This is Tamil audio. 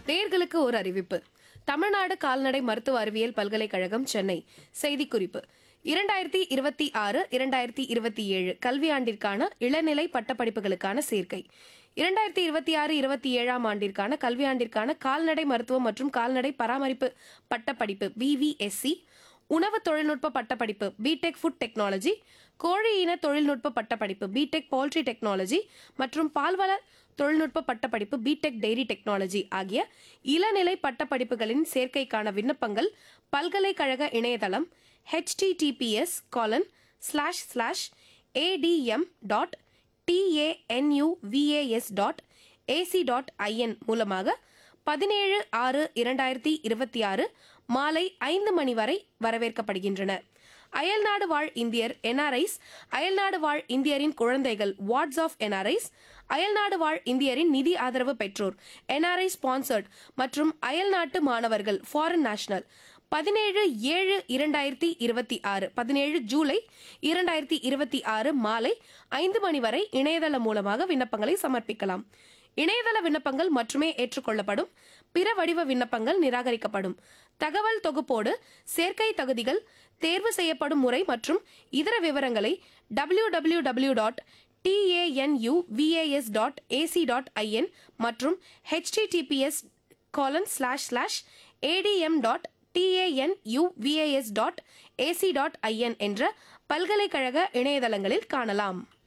நேயர்களுக்கு ஒரு அறிவிப்பு. தமிழ்நாடு கால்நடை மருத்துவ அறிவியல் பல்கலைக்கழகம் சென்னை செய்திக்குறிப்பு. 2026-2027 கல்வியாண்டிற்கான இளநிலை பட்டப்படிப்புகளுக்கான சேர்க்கை. 2026-27 ஆண்டிற்கான கல்வியாண்டிற்கான கால்நடை மருத்துவம் மற்றும் கால்நடை பராமரிப்பு பட்டப்படிப்பு BVSC, உணவு தொழில்நுட்ப பட்டப்படிப்பு பிடெக் ஃபுட் டெக்னாலஜி, கோழி இன தொழில்நுட்ப பட்டப்படிப்பு பிடெக் பவுல்ட்ரி டெக்னாலஜி மற்றும் பால்வள தொழில்நுட்ப பட்டப்படிப்பு பிடெக் டெய்ரி டெக்னாலஜி ஆகிய இளநிலை பட்டப்படிப்புகளின் சேர்க்கைக்கான விண்ணப்பங்கள் பல்கலைக்கழக இணையதளம் https://adm.tanuvas.ac.in மூலமாக 17/6/2026 மாலை 5 மணி வரை வரவேற்கப்படுகின்றன. அயல்நாடு வாழ் இந்தியர் NRIs, அயல்நாடு வாழ் இந்தியரின் குழந்தைகள் வார்ட்ஸ் ஆஃப் NRIs, அயல்நாடு வாழ் இந்தியரின் நிதி ஆதரவு பெற்றோர் NRI ஸ்பான்சர்ட் மற்றும் அயல்நாட்டு மாணவர்கள் ஃபாரின் நேஷனல் 17 ஜூலை 2026 மாலை 5 மணி வரை இணையதளம் மூலமாக விண்ணப்பங்களை சமர்ப்பிக்கலாம். இணையதள விண்ணப்பங்கள் மட்டுமே ஏற்றுக்கொள்ளப்படும். பிற வடிவ விண்ணப்பங்கள் நிராகரிக்கப்படும். தகவல் தொகுப்போடு சேர்க்கை தகுதிகள், தேர்வு செய்யப்படும் முறை மற்றும் இதர விவரங்களை www.tanuvas.ac.in மற்றும் https://adm.tanuvas.ac.in என்ற பல்கலைக்கழக இணையதளங்களில் காணலாம்.